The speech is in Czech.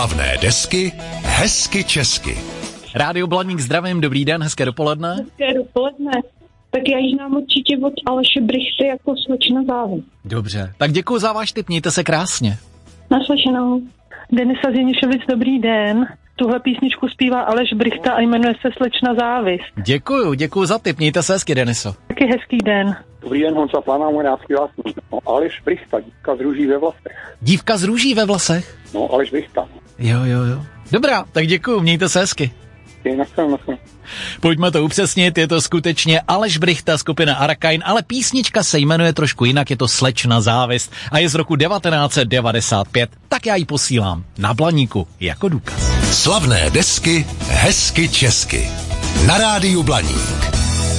Slavné desky hezky česky. Rádio Blaník, zdravím, dobrý den, hezké dopoledne. Hezké dopoledne. Tak já ji znám určitě od Aleše Brichty jako Slečna závist. Dobře, tak děkuji za váš tip, mějte se krásně. Naslyšenou. Denisa z Jenišovic, dobrý den. Tuhle písničku zpívá Aleš Brichta a jmenuje se Slečna závist. Děkuji za tip, mějte se hezky, Deniso. Taky hezký den. Dobrý den, Honza Plana, můj nácký vlastní. No, Aleš Brichta, dívka z růží ve vlasech. Dívka z růží ve vlasech? No, Aleš Brichta. Jo. Dobrá, tak děkuji, mějte se hezky. Naschle. Pojďme to upřesnit, je to skutečně Aleš Brichta, skupina Arakain, ale písnička se jmenuje trošku jinak, je to Slečna závist a je z roku 1995. Tak já ji posílám na Blaníku jako důkaz. Slavné desky hezky česky. Na rádiu Blaník.